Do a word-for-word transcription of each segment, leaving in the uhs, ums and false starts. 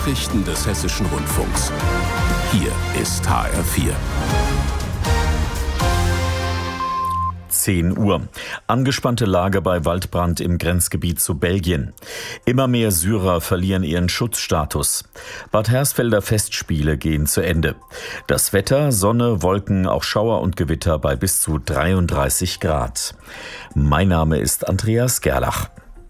Nachrichten des Hessischen Rundfunks. Hier ist H R vier. zehn Uhr. Angespannte Lage bei Waldbrand im Grenzgebiet zu Belgien. Immer mehr Syrer verlieren ihren Schutzstatus. Bad Hersfelder Festspiele gehen zu Ende. Das Wetter, Sonne, Wolken, auch Schauer und Gewitter bei bis zu dreiunddreißig Grad. Mein Name ist Andreas Gerlach.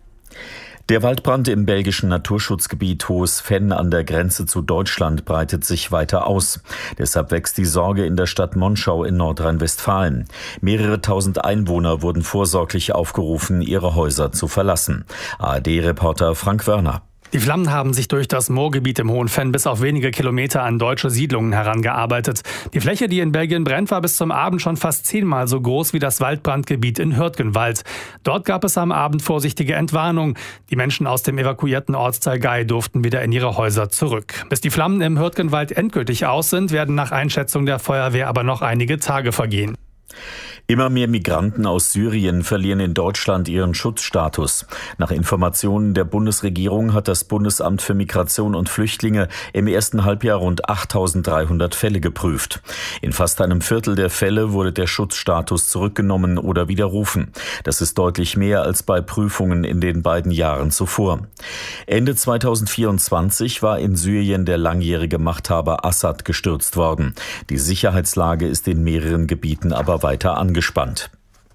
Der Waldbrand im belgischen Naturschutzgebiet Hohes Venn an der Grenze zu Deutschland breitet sich weiter aus. Deshalb wächst die Sorge in der Stadt Monschau in Nordrhein-Westfalen. Mehrere tausend Einwohner wurden vorsorglich aufgerufen, ihre Häuser zu verlassen. A R D-Reporter Frank Wörner. Die Flammen haben sich durch das Moorgebiet im Hohen Venn bis auf wenige Kilometer an deutsche Siedlungen herangearbeitet. Die Fläche, die in Belgien brennt, war bis zum Abend schon fast zehnmal so groß wie das Waldbrandgebiet in Hürtgenwald. Dort gab es am Abend vorsichtige Entwarnung. Die Menschen aus dem evakuierten Ortsteil Gei durften wieder in ihre Häuser zurück. Bis die Flammen im Hürtgenwald endgültig aus sind, werden nach Einschätzung der Feuerwehr aber noch einige Tage vergehen. Immer mehr Migranten aus Syrien verlieren in Deutschland ihren Schutzstatus. Nach Informationen der Bundesregierung hat das Bundesamt für Migration und Flüchtlinge im ersten Halbjahr rund achttausenddreihundert Fälle geprüft. In fast einem Viertel der Fälle wurde der Schutzstatus zurückgenommen oder widerrufen. Das ist deutlich mehr als bei Prüfungen in den beiden Jahren zuvor. Ende zweitausendvierundzwanzig war in Syrien der langjährige Machthaber Assad gestürzt worden. Die Sicherheitslage ist in mehreren Gebieten aber weiter angespannt. Gespannt.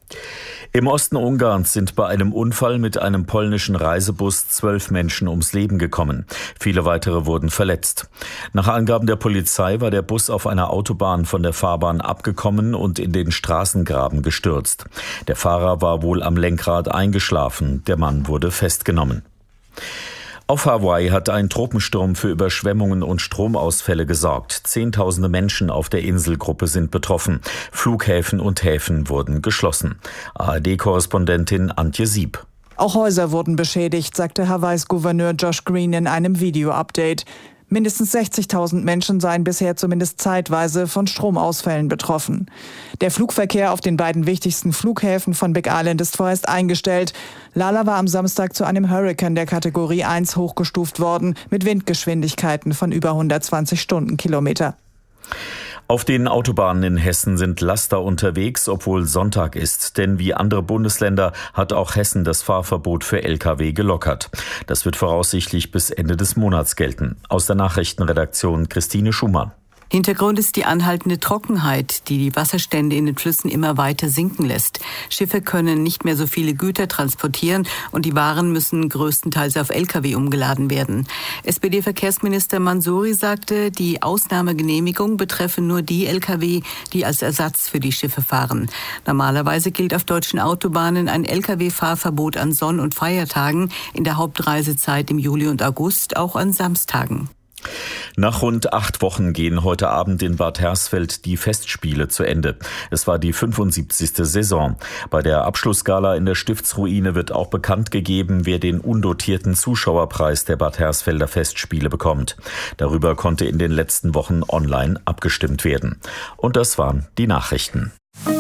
Im Osten Ungarns sind bei einem Unfall mit einem polnischen Reisebus zwölf Menschen ums Leben gekommen. Viele weitere wurden verletzt. Nach Angaben der Polizei war der Bus auf einer Autobahn von der Fahrbahn abgekommen und in den Straßengraben gestürzt. Der Fahrer war wohl am Lenkrad eingeschlafen. Der Mann wurde festgenommen. Auf Hawaii hat ein Tropensturm für Überschwemmungen und Stromausfälle gesorgt. Zehntausende Menschen auf der Inselgruppe sind betroffen. Flughäfen und Häfen wurden geschlossen. A R D-Korrespondentin Antje Sieb. Auch Häuser wurden beschädigt, sagte Hawaiis Gouverneur Josh Green in einem Video-Update. Mindestens sechzigtausend Menschen seien bisher zumindest zeitweise von Stromausfällen betroffen. Der Flugverkehr auf den beiden wichtigsten Flughäfen von Big Island ist vorerst eingestellt. Lala war am Samstag zu einem Hurrikan der Kategorie eins hochgestuft worden, mit Windgeschwindigkeiten von über hundertzwanzig Stundenkilometer. Auf den Autobahnen in Hessen sind Laster unterwegs, obwohl Sonntag ist. Denn wie andere Bundesländer hat auch Hessen das Fahrverbot für L K W gelockert. Das wird voraussichtlich bis Ende des Monats gelten. Aus der Nachrichtenredaktion Christine Schumann. Hintergrund ist die anhaltende Trockenheit, die die Wasserstände in den Flüssen immer weiter sinken lässt. Schiffe können nicht mehr so viele Güter transportieren und die Waren müssen größtenteils auf L K W umgeladen werden. S P D-Verkehrsminister Mansouri sagte, die Ausnahmegenehmigung betreffe nur die L K W, die als Ersatz für die Schiffe fahren. Normalerweise gilt auf deutschen Autobahnen ein L K W-Fahrverbot an Sonn- und Feiertagen, in der Hauptreisezeit im Juli und August auch an Samstagen. Nach rund acht Wochen gehen heute Abend in Bad Hersfeld die Festspiele zu Ende. Es war die fünfundsiebzigste Saison. Bei der Abschlussgala in der Stiftsruine wird auch bekannt gegeben, wer den undotierten Zuschauerpreis der Bad Hersfelder Festspiele bekommt. Darüber konnte in den letzten Wochen online abgestimmt werden. Und das waren die Nachrichten.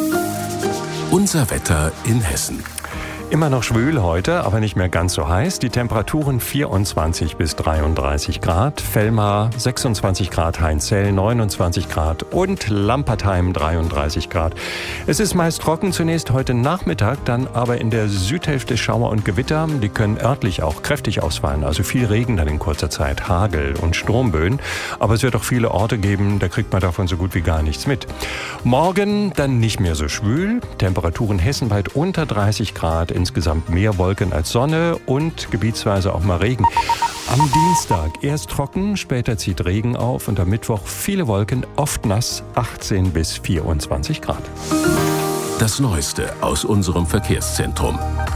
Unser Wetter in Hessen. Immer noch schwül heute, aber nicht mehr ganz so heiß. Die Temperaturen vierundzwanzig bis dreiunddreißig Grad. Vellmar sechsundzwanzig Grad, Heinzell neunundzwanzig Grad und Lampertheim dreiunddreißig Grad. Es ist meist trocken zunächst heute Nachmittag, dann aber in der Südhälfte Schauer und Gewitter. Die können örtlich auch kräftig ausfallen, also viel Regen dann in kurzer Zeit, Hagel und Sturmböen. Aber es wird auch viele Orte geben, da kriegt man davon so gut wie gar nichts mit. Morgen dann nicht mehr so schwül. Temperaturen hessenweit unter dreißig Grad. Insgesamt mehr Wolken als Sonne und gebietsweise auch mal Regen. Am Dienstag erst trocken, später zieht Regen auf und am Mittwoch viele Wolken, oft nass, achtzehn bis vierundzwanzig Grad. Das Neueste aus unserem Verkehrszentrum.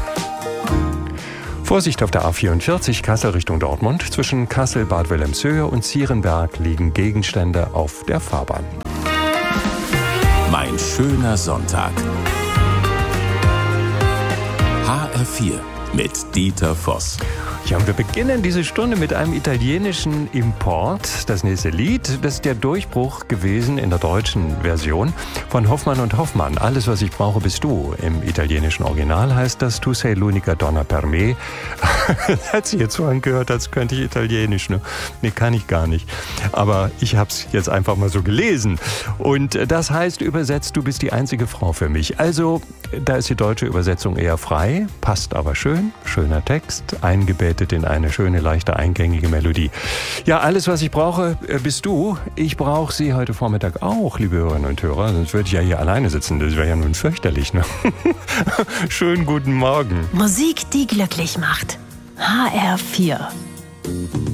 Vorsicht auf der A vierundvierzig Kassel Richtung Dortmund. Zwischen Kassel, Bad Wilhelmshöhe und Zierenberg liegen Gegenstände auf der Fahrbahn. Mein schöner Sonntag. H R vier mit Dieter Voss. Ja, und wir beginnen diese Stunde mit einem italienischen Import. Das nächste Lied, das ist der Durchbruch gewesen in der deutschen Version von Hoffmann und Hoffmann. Alles, was ich brauche, bist du. Im italienischen Original heißt das Tu sei l'unica donna per me. Hat sich jetzt so angehört, als könnte ich Italienisch. Ne? Nee, kann ich gar nicht. Aber ich habe es jetzt einfach mal so gelesen. Und das heißt übersetzt, du bist die einzige Frau für mich. Also, da ist die deutsche Übersetzung eher frei, passt aber schön. Schöner Text, eingebettet in eine schöne, leichte, eingängige Melodie. Ja, alles, was ich brauche, bist du. Ich brauche Sie heute Vormittag auch, liebe Hörerinnen und Hörer. Sonst würde ich ja hier alleine sitzen. Das wäre ja nun fürchterlich, ne? Schönen guten Morgen. Musik, die glücklich macht. H R vier.